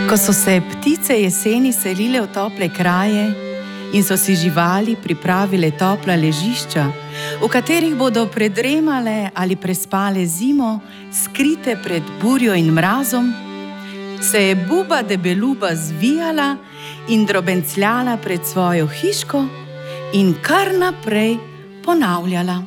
Ko so se ptice jeseni selile v tople kraje in so si živali pripravile topla ležišča, v katerih bodo predremale ali prespale zimo, skrite pred burjo in mrazom, se je Buba Debeluba zvijala in drobencljala pred svojo hiško in kar naprej ponavljala: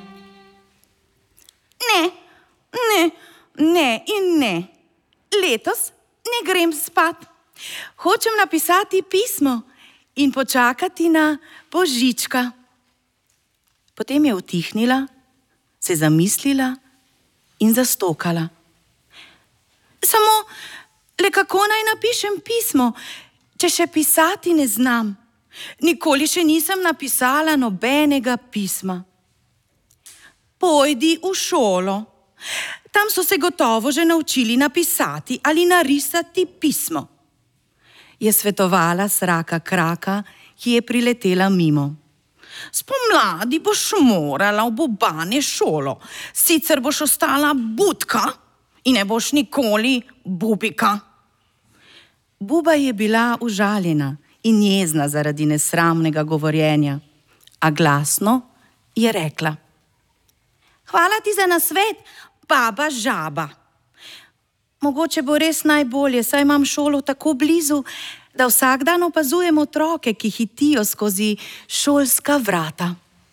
Ne, ne, ne in ne. Letos ne grem spat. Hočem napisati pismo in počakati na Božička. Potem je utihnila, se zamislila in zastokala. Samo le kako naj napišem pismo, če še pisati ne znam? Nikoli še nisem napisala nobenega pisma. Pojdi v šolo. Tam so se gotovo že naučili napisati ali narisati pismo, je svetovala Sraka Kraka, ki je priletela mimo. Spomladi boš morala v Bobanje šolo, sicer boš ostala budka in ne boš nikoli Bubika. Buba je bila užaljena in jezna zaradi nesramnega govorjenja, a glasno je rekla: Hvala ti za nasvet, baba Žaba. Mogoče bo res najbolje, saj imam šolo tako blizu, da vsak dan opazujem otroke, ki hitijo skozi šolska vrata.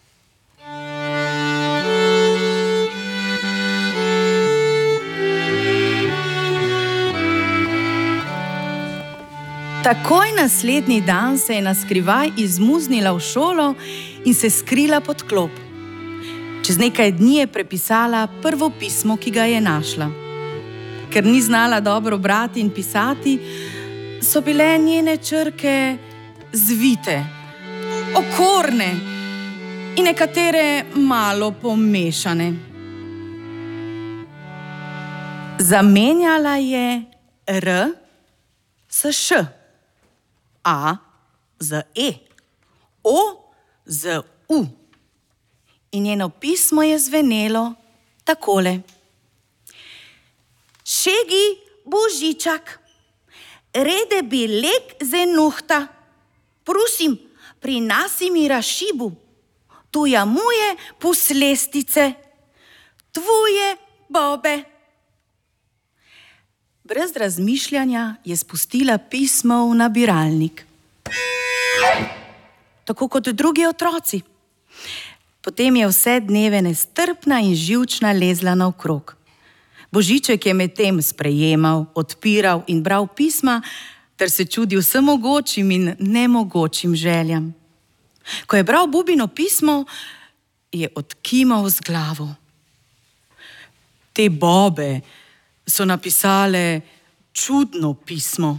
Takoj naslednji dan se je naskrivaj izmuznila v šolo in se skrila pod klop. Čez nekaj dni je prepisala prvo pismo, ki ga je našla. Ker ni znala dobro brati in pisati, so bile njene črke zvite, okorne in nekatere malo pomešane. Zamenjala je R s Š, A z E, O z U. In njeno pismo je zvenelo takole: Šegi Božičak, rede bi lek zenuhta, prosim, prinasi mi rašibu, tuja muje puslestice, tvoje bobe. Brez razmišljanja je spustila pismo v nabiralnik, tako kot drugi otroci. Potem je vse dneve nestrpna in živčna lezla naokrog. Božiček je medtem sprejemal, odpiral in bral pisma ter se čudil vsemogočim in nemogočim željam. Ko je bral Bubino pismo, je odkimal z glavo. Te bobe so napisale čudno pismo.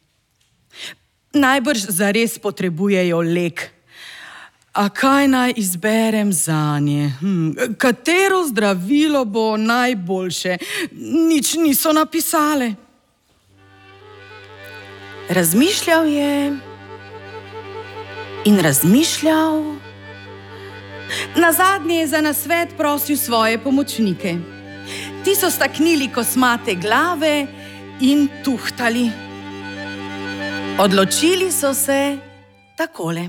Najbrž zares potrebujejo lek. A kaj naj izberem zanje? Katero zdravilo bo najboljše? Nič niso napisale. Razmišljal je in razmišljal. Nazadnje je za nasvet prosil svoje pomočnike. Ti so staknili kosmate glave in tuhtali. Odločili so se takole: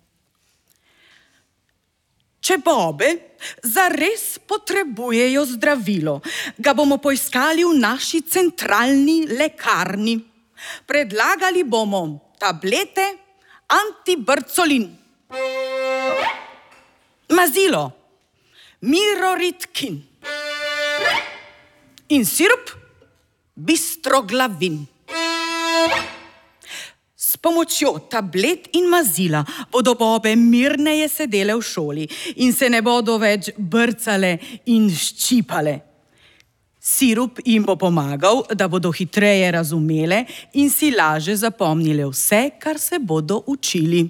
Če bobe zares potrebujejo zdravilo, ga bomo poiskali v naši centralni lekarni. Predlagali bomo tablete antibrcolin, mazilo Miroritkin in sirup Bistroglavin. S pomočjo tablet in mazila bodo bobe mirneje sedele v šoli in se ne bodo več brcale in ščipale. Sirup jim bo pomagal, da bodo hitreje razumele in si laže zapomnile vse, kar se bodo učili.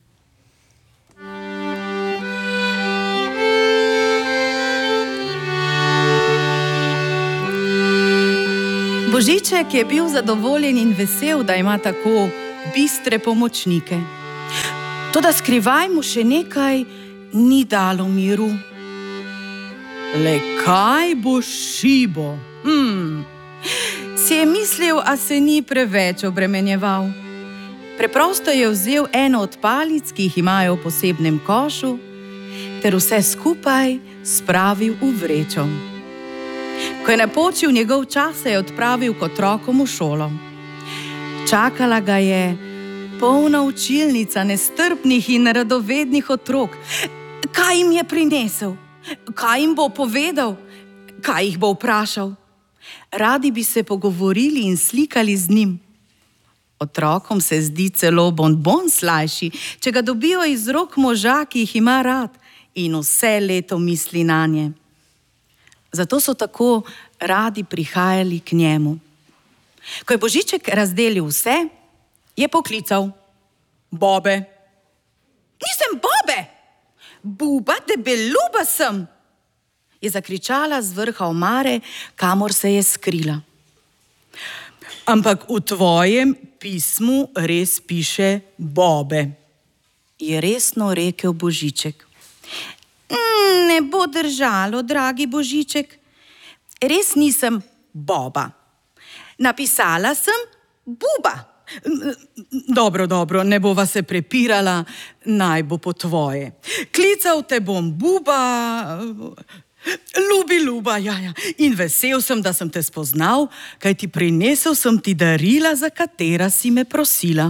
Božiček je bil zadovoljen in vesel, da ima tako bistre pomočnike. Toda skrivaj mu še nekaj ni dalo miru. Le kaj bo šibo? Si Si je mislil, a se ni preveč obremenjeval. Preprosto je vzel eno od palic, ki jih imajo v posebnem košu, ter vse skupaj spravil v vrečo. Ko je napočil njegov čas, se je odpravil k otrokom v šolo. Čakala ga je polna učilnica nestrpnih in radovednih otrok. Kaj jim je prinesel? Kaj jim bo povedal? Kaj jih bo vprašal? Radi bi se pogovorili in slikali z njim. Otrokom se zdi celo bonbon slajši, če ga dobijo iz rok moža, ki jih ima rad in vse leto misli nanje. Zato so tako radi prihajali k njemu. Ko je Božiček razdelil vse, je poklical: Bobe. Nisem Bobe! Buba, debeluba sem! Je zakričala z vrha omare, kamor se je skrila. Ampak v tvojem pismu res piše Bobe, je resno rekel Božiček. Ne bo držalo, dragi Božiček. Res nisem Boba. Napisala sem Buba. Dobro, ne bova se prepirala, naj bo po tvoje. Klical te bom Buba, Ljuba, ja. In vesel sem, da sem te spoznal, kajti prinesel sem ti darila, za katera si me prosila.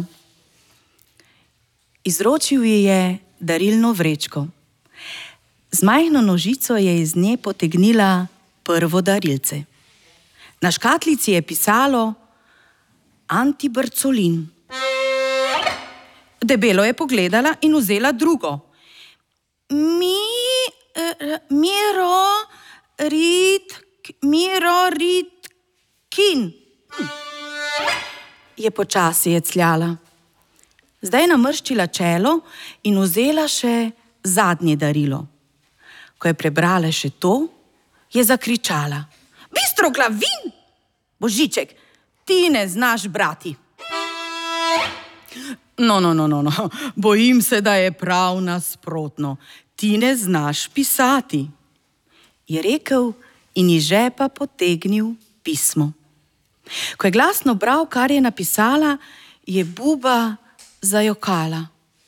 Izročil ji je darilno vrečko. Z majhno nožico je iz nje potegnila prvo darilce. Na škatlici je pisalo Antibrcolin. Debelo je pogledala in vzela drugo. Miroritkin. Je počasi jecljala. Zdaj je namrščila čelo in vzela še zadnje darilo. Ko je prebrala še to, je zakričala: Bistroglavin! Božiček, ti ne znaš brati. No, bojim se, da je prav nasprotno. Ti ne znaš pisati, je rekel in iz žepa potegnil pismo. Ko je glasno bral, kar je napisala, je Buba zajokala.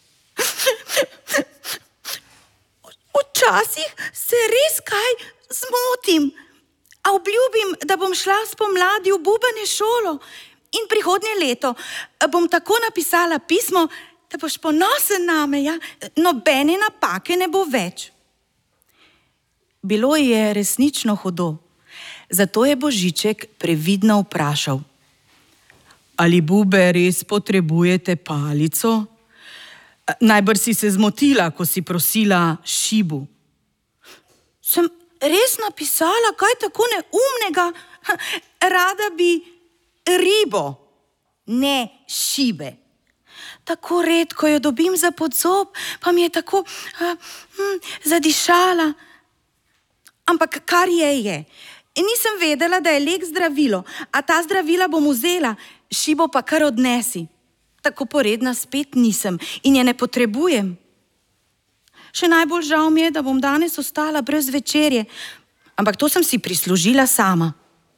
Včasih se res kaj zmotim, a obljubim, da bom šla spomladi v Bubane šolo in prihodnje leto bom tako napisala pismo, da boš ponosen name, ja? Nobene napake ne bo več. Bilo je resnično hudo, zato je Božiček previdno vprašal: Ali Bube res potrebujete palico? Najbrž si se zmotila, ko si prosila šibu. Sem res napisala kaj tako neumnega? Rada bi ribo, ne šibe. Tako redko jo dobim za podzob, pa mi je tako zadišala. Ampak kar je. Nisem vedela, da je lek zdravilo, a ta zdravila bom vzela, šibo pa kar odnesi. Tako poredna spet nisem in je ne potrebujem. Še najbolj žal mi je, da bom danes ostala brez večerje, ampak to sem si prislužila sama.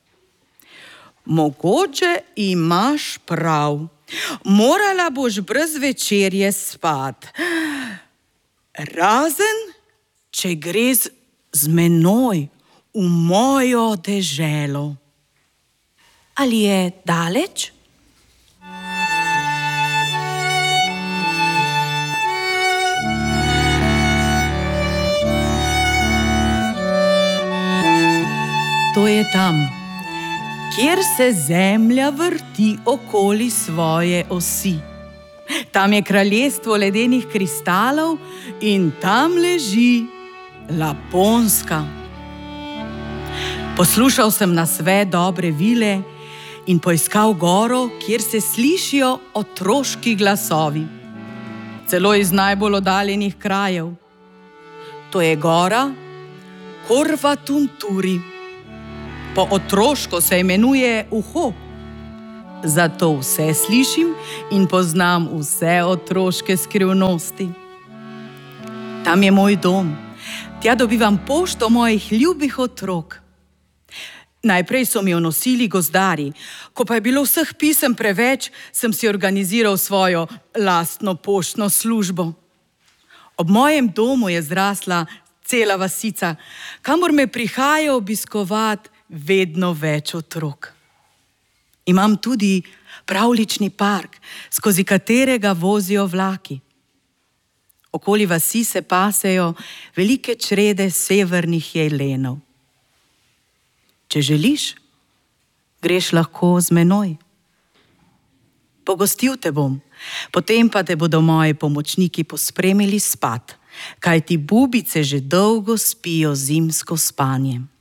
Mogoče imaš prav. Morala boš brez večerje spat. Razen, če greš z menoj v mojo deželo. Ali je daleč? To je tam, kjer se zemlja vrti okoli svoje osi. Tam je kraljestvo ledenih kristalov in tam leži Laponska. Poslušal sem nasvet dobre vile in poiskal goro, kjer se slišijo otroški glasovi. Celo iz najbolj oddaljenih krajev. To je gora Korvatunturi. Po otroško se imenuje uho. Zato vse slišim in poznam vse otroške skrivnosti. Tam je moj dom. Tja dobivam pošto mojih ljubih otrok. Najprej so mi jo nosili gozdarji, ko pa je bilo vseh pisem preveč, sem si organiziral svojo lastno poštno službo. Ob mojem domu je zrasla cela vasica, kamor me prihaja obiskovat vedno več otrok. Imam tudi pravljični park, skozi katerega vozijo vlaki. Okoli vasi se pasejo velike črede severnih jelenov. Če želiš, greš lahko z menoj. Pogostil te bom, potem pa te bodo moji pomočniki pospremili spat, kajti bubice že dolgo spijo zimsko spanje.